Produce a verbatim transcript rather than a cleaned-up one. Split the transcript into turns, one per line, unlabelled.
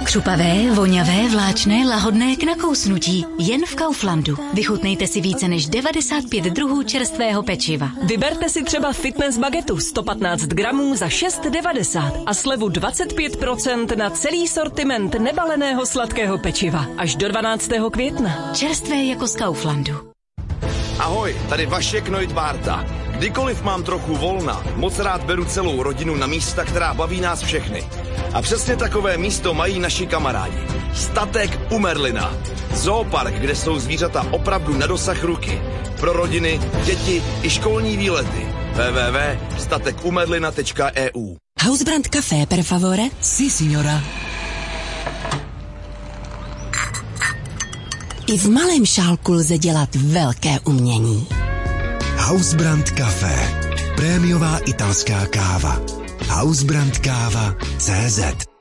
Křupavé, voňavé, vláčné, lahodné k nakousnutí. Jen v Kauflandu. Vychutnejte si více než devadesát pět druhů čerstvého pečiva.
Vyberte si třeba fitness bagetu sto patnáct gramů za šest devadesát a slevu dvacet pět procent na celý sortiment nebaleného sladkého pečiva. Až do dvanáctého května.
Čerstvé jako z Kauflandu.
Ahoj, tady Vašek Neudbárta. Kdykoliv mám trochu volna, moc rád beru celou rodinu na místa, která baví nás všechny. A přesně takové místo mají naši kamarádi. Statek u Merlina. Zoopark, kde jsou zvířata opravdu na dosah ruky. Pro rodiny, děti i školní výlety. w w w tečka statek u merlina tečka e u.
Hausbrand Café, per favore?
Sí, signora.
I v malém šálku lze dělat velké umění.
Hausbrand Café. Prémiová italská káva. hausbrand káva tečka cé zet